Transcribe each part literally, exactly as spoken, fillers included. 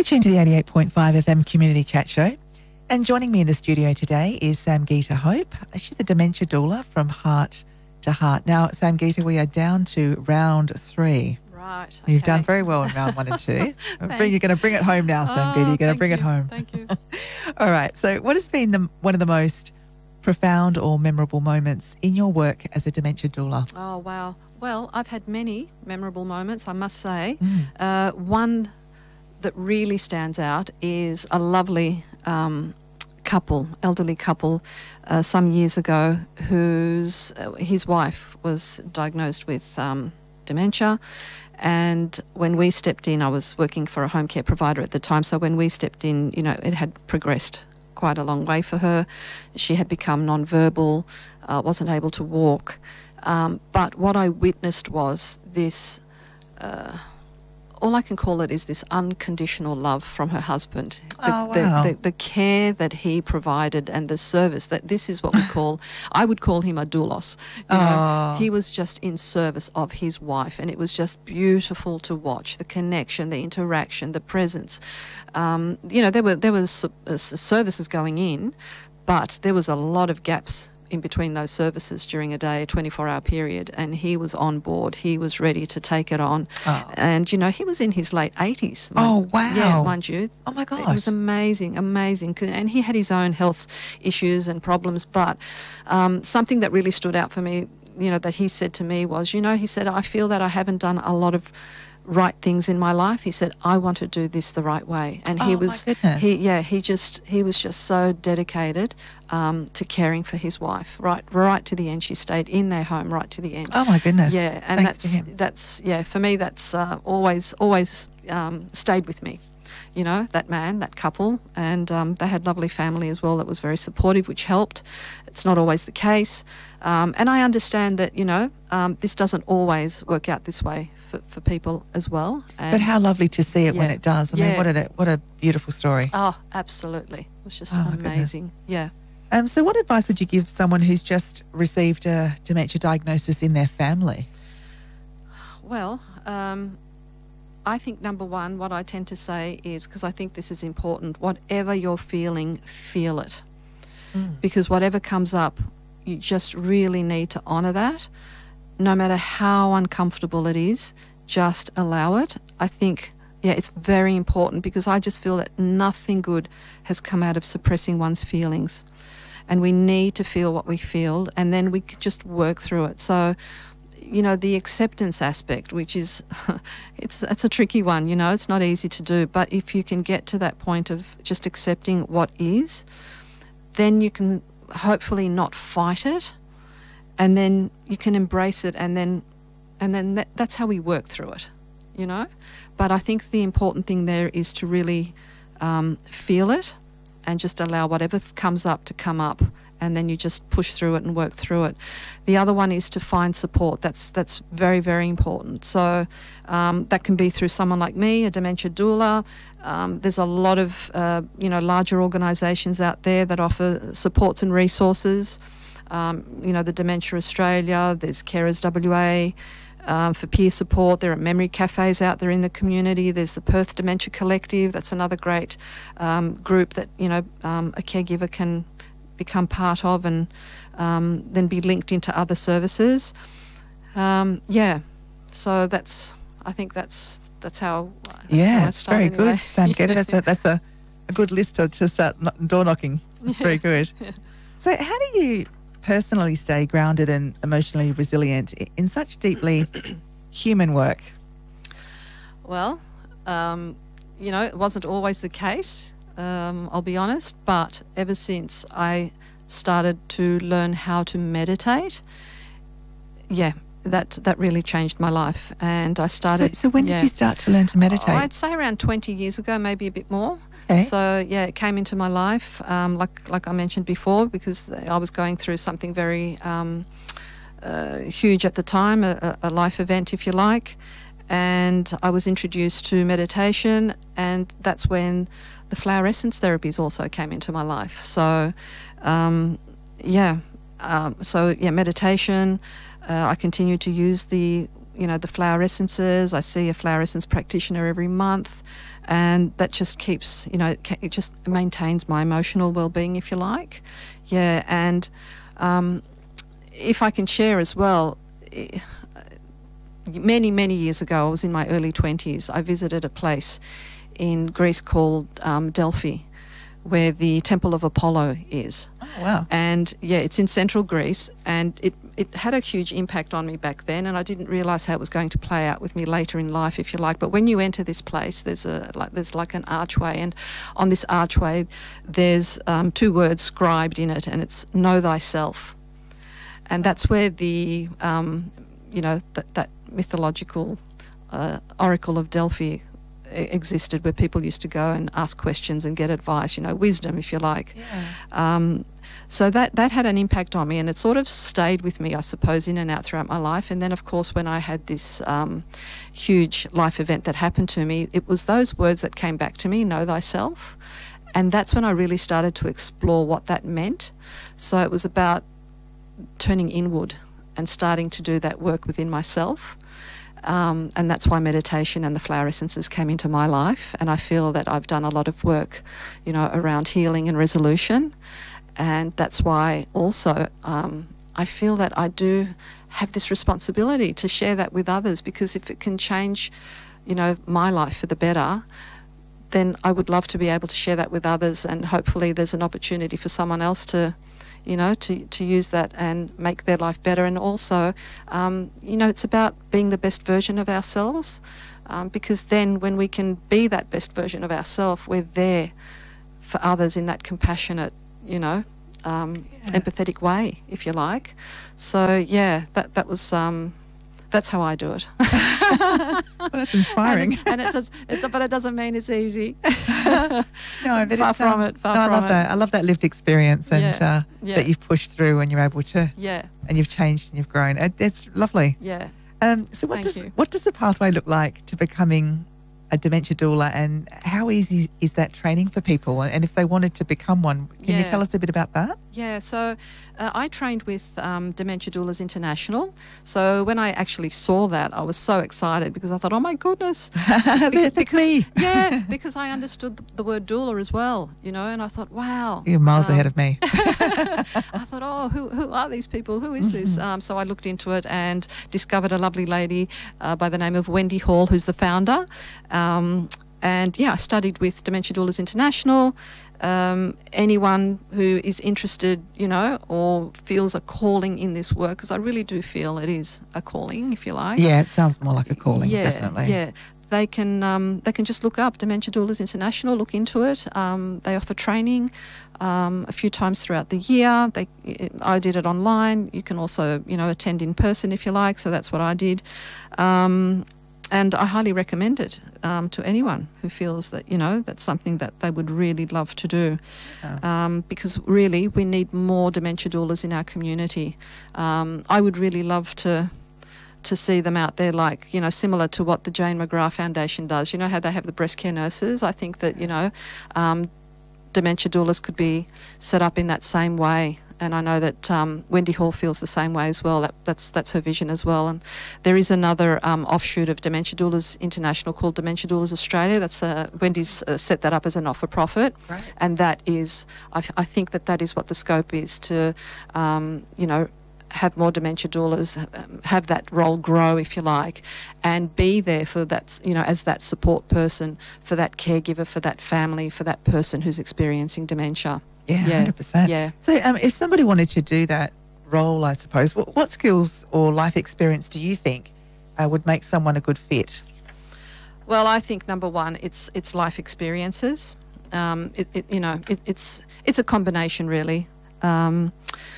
tuned to the eighty-eight point five F M Community Chat Show. And joining me in the studio today is Samgeeta Hope. She's a dementia doula from Heart to Heart. Now, Samgeeta, we are down to round three. Right. You've okay. done very well in round one and two. bring, you're going to bring it home now, Samgeeta. Oh, You're going to bring you. it home. Thank you. All right. So what has been the, one of the most profound or memorable moments in your work as a dementia doula? Oh, wow. Well, I've had many memorable moments, I must say. Mm. Uh, one that really stands out is a lovely um, couple, elderly couple, uh, some years ago, whose uh, his wife was diagnosed with um, dementia. And when we stepped in, I was working for a home care provider at the time, so when we stepped in, you know, it had progressed quite a long way for her. She had become non-verbal, uh, wasn't able to walk. Um, but what I witnessed was this... Uh, all I can call it is this unconditional love from her husband. The, Oh, wow. the, the, the care that he provided and the service, that this is what we call, I would call him a doulos. You know, Oh. he was just in service of his wife, and it was just beautiful to watch, the connection, the interaction, the presence. Um, you know, there were, there was uh, services going in, but there was a lot of gaps in between those services during a day, a twenty-four hour period, and he was on board. He was ready to take it on. Oh. And, you know, he was in his late eighties. Oh, wow. Yeah, mind you. Oh, my It gosh. was amazing, amazing. And he had his own health issues and problems, but um, something that really stood out for me, you know, that he said to me was, you know, he said, I feel that I haven't done a lot of right things in my life. He said, I want to do this the right way. And he Oh, my was, goodness. he, yeah, he just, he was just so dedicated um, to caring for his wife, right, right to the end. She stayed in their home right to the end. Oh, my goodness. Yeah, and Thanks to that's him. that's yeah, for me that's uh, always always um, stayed with me. You know, that man, that couple, and um, they had lovely family as well that was very supportive, which helped. It's not always the case, um, and I understand that, you know, um, this doesn't always work out this way for, for people as well. And But how lovely to see it when Yeah. it does. I mean, Yeah. what a, what a beautiful story. oh, absolutely, it was just Oh, my goodness. amazing. Yeah. Um, so what advice would you give someone who's just received a dementia diagnosis in their family? Well, um, I think number one, what I tend to say is, because I think this is important, whatever you're feeling, feel it. Mm. Because whatever comes up, you just really need to honour that. No matter how uncomfortable it is, just allow it. I think, yeah, it's very important, because I just feel that nothing good has come out of suppressing one's feelings. And we need to feel what we feel, and then we can just work through it. So, you know, the acceptance aspect, which is, it's that's a tricky one, you know, it's not easy to do. But if you can get to that point of just accepting what is, then you can hopefully not fight it, and then you can embrace it, and then and then that, that's how we work through it, you know. But I think the important thing there is to really um, feel it and just allow whatever comes up to come up, and then you just push through it and work through it. The other one is to find support. That's that's very, very important. So um, that can be through someone like me, a dementia doula. Um, there's a lot of, uh, you know, larger organisations out there that offer supports and resources. Um, you know, the Dementia Australia, there's Carers W A. Um, for peer support, there are memory cafes out there in the community. There's the Perth Dementia Collective. That's another great um, group that, you know, um, a caregiver can become part of, and um, then be linked into other services. Um, yeah, so that's, I think that's that's how. That's how Yeah, I it's start very anyway. good, Sam. Get it? That's a that's a, a good list to, to start kno- door knocking. It's very good. So, how do you personally stay grounded and emotionally resilient i- in such deeply human work? Well, um, you know, it wasn't always the case, um, I'll be honest, but ever since I started to learn how to meditate, yeah, that that really changed my life. And I So, started... so when yeah. did you start to learn to meditate? I'd say around twenty years ago, maybe a bit more. Okay. So, yeah, it came into my life, um, like like I mentioned before, because I was going through something very um, uh, huge at the time, a, a life event, if you like. And I was introduced to meditation, and that's when the flower essence therapies also came into my life. So, um, yeah, um, so yeah, meditation. Uh, I continued to use the you know, the flower essences. I see a flower essence practitioner every month, and that just keeps, you know, it, ca- it just maintains my emotional well-being, if you like. Yeah, and um, if I can share as well, eh, many, many years ago, I was in my early twenties, I visited a place in Greece called um, Delphi, where the Temple of Apollo is. Oh, wow. And yeah, it's in central Greece, and it, it had a huge impact on me back then, and I didn't realise how it was going to play out with me later in life, if you like. But when you enter this place, there's a like there's like an archway, and on this archway there's um, two words scribed in it, and it's "Know thyself," and that's where the um, you know that that mythological uh, oracle of Delphi existed, where people used to go and ask questions and get advice, you know, wisdom, if you like. Yeah. Um, so that that had an impact on me, and it sort of stayed with me, I suppose, in and out throughout my life. And then, of course, when I had this um, huge life event that happened to me, it was those words that came back to me, know thyself. And that's when I really started to explore what that meant. So it was about turning inward and starting to do that work within myself. Um, and that's why meditation and the flower essences came into my life. And I feel that I've done a lot of work, you know, around healing and resolution. And that's why also um, I feel that I do have this responsibility to share that with others, because if it can change, you know, my life for the better, then I would love to be able to share that with others. And hopefully there's an opportunity for someone else to, you know, to, to use that and make their life better. And also, um, you know, it's about being the best version of ourselves, um, because then when we can be that best version of ourselves, we're there for others in that compassionate, you know, um, Yeah. empathetic way, if you like. So, yeah, that, that was... Um, that's how I do it. Well, that's inspiring. and, and it does, it, but it doesn't mean it's easy. No, but Far it's, from um, it, far no, I from love it. that. I love that lived experience, and Yeah, uh, yeah. that you've pushed through, and you're able to, Yeah, and you've changed, and you've grown. It, it's lovely. yeah. Um, so, what Thank does you. what does the pathway look like to becoming a dementia doula, and how easy is that training for people? And if they wanted to become one, can you Yeah. tell us a bit about that? Yeah, so uh, I trained with um, Dementia Doulas International. So when I actually saw that, I was so excited, because I thought, oh my goodness. That- That's me. Yeah, because I understood the, the word doula as well, you know, and I thought, wow. You're miles um, ahead of me. I thought, oh, who who are these people? Who is this? Um, so I looked into it and discovered a lovely lady uh, by the name of Wendy Hall, who's the founder. Um, and yeah, I studied with Dementia Doulas International. Um, anyone who is interested, you know, or feels a calling in this work, because I really do feel it is a calling, if you like. Yeah, it sounds more like a calling, yeah, definitely. Yeah, they can um, they can just look up Dementia Doulas International, look into it. Um, they offer training um, a few times throughout the year. They, I did it online. You can also, you know, attend in person if you like. So that's what I did. Um, And I highly recommend it um, to anyone who feels that, you know, that's something that they would really love to do. Oh. Um, because really we need more dementia doulas in our community. Um, I would really love to to see them out there, like, you know, similar to what the Jane McGrath Foundation does. You know how they have the breast care nurses? I think that, you know, um, dementia doulas could be set up in that same way. And I know that um, Wendy Hall feels the same way as well. That, that's that's her vision as well. And there is another um, offshoot of Dementia Doulas International called Dementia Doulas Australia. That's uh, Wendy's uh, set that up as a not-for-profit, Right. and that is, I, I think that that is what the scope is, to, um, you know, have more dementia doulas, um, have that role grow, if you like, and be there for that, you know, as that support person for that caregiver, for that family, for that person who's experiencing dementia. Yeah, Yeah, one hundred percent. yeah. So um, if somebody wanted to do that role, I suppose, what, what skills or life experience do you think uh, would make someone a good fit? Well, I think number one, it's it's life experiences. Um, it, it, you know, it, it's it's a combination, really. Um,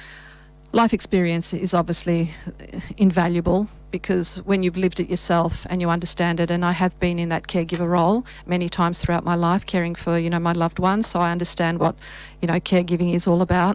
life experience is obviously invaluable, because when you've lived it yourself and you understand it, and I have been in that caregiver role many times throughout my life, caring for, you know, my loved ones, so I understand what, you know, caregiving is all about.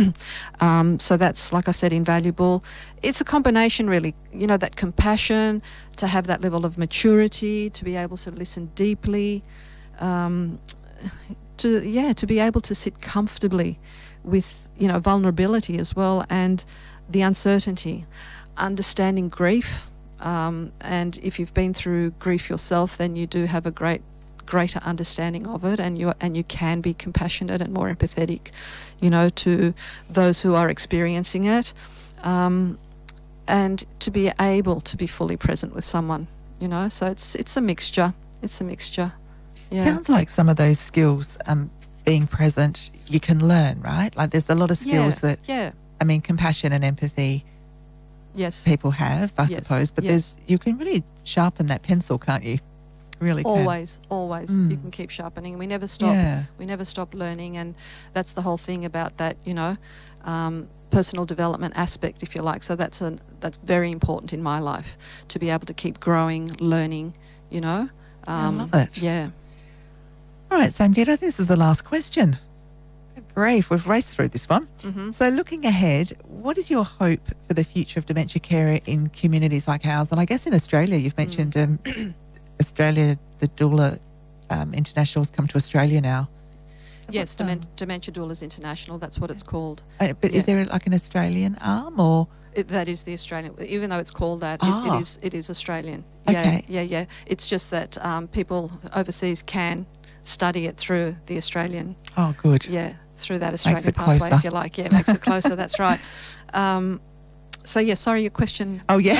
um, so that's, like I said, invaluable. It's a combination, really, you know, that compassion, to have that level of maturity, to be able to listen deeply, um, to, yeah, to be able to sit comfortably with, you know, vulnerability as well, and the uncertainty, understanding grief, Um, and if you've been through grief yourself, then you do have a great greater understanding of it, and you and you can be compassionate and more empathetic, you know, to those who are experiencing it, um, and to be able to be fully present with someone, you know. So it's it's a mixture. It's a mixture. Yeah. Sounds like some of those skills, um, being present, you can learn, right? Like there's a lot of skills yeah. that, yeah. I mean, compassion and empathy. Yes. People have, I yes. suppose, but yes. there's you can really sharpen that pencil, can't you? Really, always, can. always. Mm. You can keep sharpening. We never stop. Yeah. We never stop learning, and that's the whole thing about that. You know, um, personal development aspect, if you like. So that's a that's very important in my life, to be able to keep growing, learning. You know. Um, I love it. Yeah. All right, Samgita, I think this is the last question. Good grief, we've raced through this one. Mm-hmm. So looking ahead, what is your hope for the future of dementia care in communities like ours? And I guess in Australia, you've mentioned um, Australia, the doula um, International has come to Australia now. So yes, um, Demen- Dementia Doulas International, that's what it's called. uh, but Yeah. is there like an Australian arm or? It, that is the Australian, even though it's called that, it, Ah. it is it is Australian. Yeah, Okay. yeah, yeah. It's just that um, people overseas can study it through the Australian, Oh, good. yeah, through that Makes Australian it pathway, closer. if you like. Yeah, makes it closer. That's right. Um, so yeah, sorry, your question. Oh, yeah.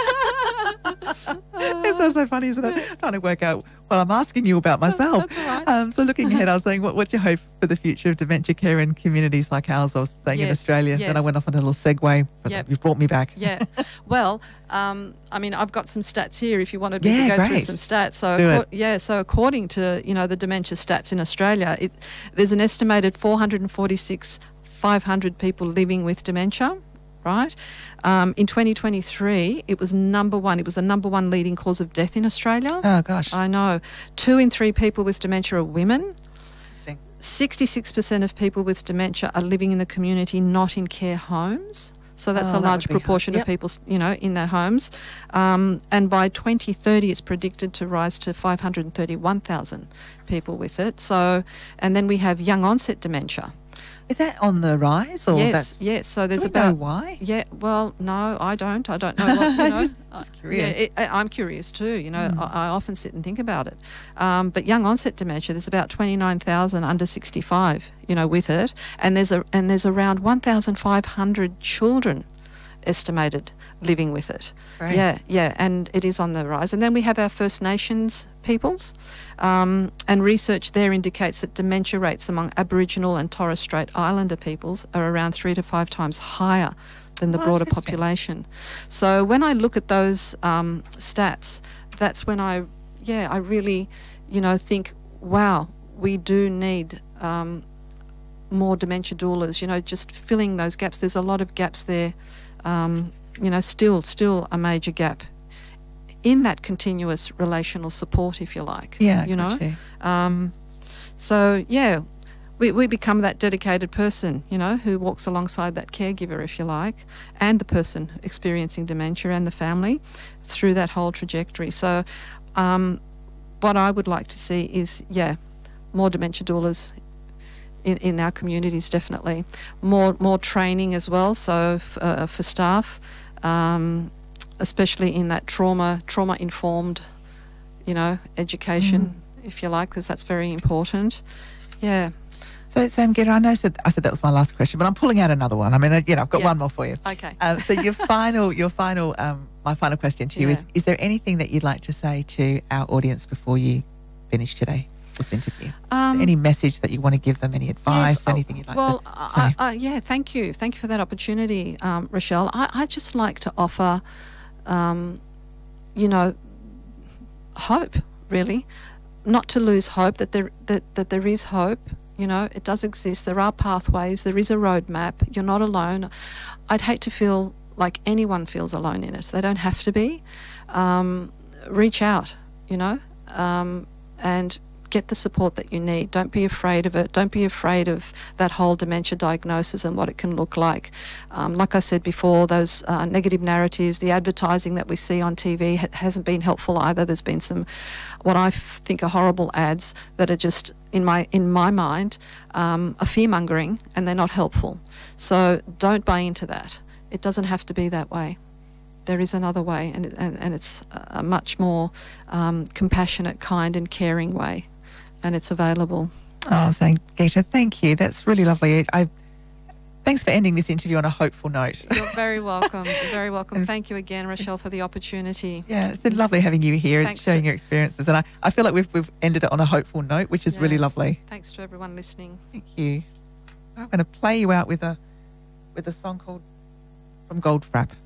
It's so, so funny, isn't it? I'm trying to work out what I'm asking you about myself. That's all right. Um, so looking ahead, I was saying, what, what's your hope for the future of dementia care in communities like ours? I was saying in Yes, Australia. Then I yes. went off on a little segue, but Yep. you've brought me back. Yeah. Well, um, I mean, I've got some stats here if you wanted me Yeah, to go through great. some stats. So, Do acco- it. yeah, so according to, you know, the dementia stats in Australia, it, there's an estimated four hundred forty-six, five hundred people living with dementia, right? Um, in twenty twenty-three, it was number one. It was the number one leading cause of death in Australia. Oh, gosh. I know. Two in three people with dementia are women. Interesting. sixty-six percent of people with dementia are living in the community, not in care homes. So that's Oh, a that large would be hard. proportion Yep. of people, you know, in their homes. Um, and by twenty thirty, it's predicted to rise to five hundred thirty-one thousand people with it. So, and then we have young onset dementia. Is that on the rise or yes, that's... yes. So there's Do we about know why? Yeah, well, no, I don't. I don't know. What, you know, Just- uh, just curious. Yeah, it, I- I'm curious too. You know, Mm. I, I often sit and think about it. Um, but young onset dementia, there's about twenty-nine thousand under sixty-five. You know, with it, and there's a and there's around one thousand five hundred children estimated living with it. Great. Yeah, yeah, and it is on the rise. And then we have our First Nations peoples, um, and research there indicates that dementia rates among Aboriginal and Torres Strait Islander peoples are around three to five times higher than the Oh, broader interesting. population. So when I look at those um, stats, that's when I, yeah, I really, you know, think, wow, we do need um, more dementia doulas, you know, just filling those gaps. There's a lot of gaps there. Um, you know, still, still a major gap in that continuous relational support, if you like. Yeah, you know. got you. Um, so yeah, we we become that dedicated person, you know, who walks alongside that caregiver, if you like, and the person experiencing dementia and the family through that whole trajectory. So, um, what I would like to see is, yeah, more dementia doulas in, in our communities, definitely. More more training as well, so f- uh, for staff, um, especially in that trauma trauma informed, you know, education, if you like, because that's very important. Yeah. So, Sam Gitter, I know I said, I said that was my last question, but I'm pulling out another one. I mean, I- you know, I've got Yeah. one more for you. Okay. Um, so your final, your final, um, my final question to you Yeah. is: Is there anything that you'd like to say to our audience before you finish today, this interview? Um, Any message that you want to give them? Any advice? Yes, oh, anything you'd like well, to say? I, I, yeah, thank you. Thank you for that opportunity, um, Rochelle. I, I just like to offer, um, you know, hope, really. Not to lose hope, that there, that, that there is hope. You know, it does exist. There are pathways. There is a roadmap. You're not alone. I'd hate to feel like anyone feels alone in it. They don't have to be. Um, reach out, you know, um, and get the support that you need. Don't be afraid of it. Don't be afraid of that whole dementia diagnosis and what it can look like. Um, like I said before, those uh, negative narratives, the advertising that we see on T V ha- hasn't been helpful either. There's been some, what I f- think are horrible ads that are just, in my in my mind, um, are fear-mongering, and they're not helpful. So don't buy into that. It doesn't have to be that way. there is another way, and and, and it's a much more um, compassionate, kind, and caring way, and it's available. Oh, Sangeeta, thank you. That's really lovely. I thanks for ending this interview on a hopeful note. You're very welcome. You're very welcome. Thank you again, Rochelle, for the opportunity. Yeah, it's been lovely having you here and Thanks sharing to- your experiences. And I, I feel like we've we've ended it on a hopeful note, which is Yeah. really lovely. Thanks to everyone listening. Thank you. I'm going to play you out with a with a song called From Goldfrapp.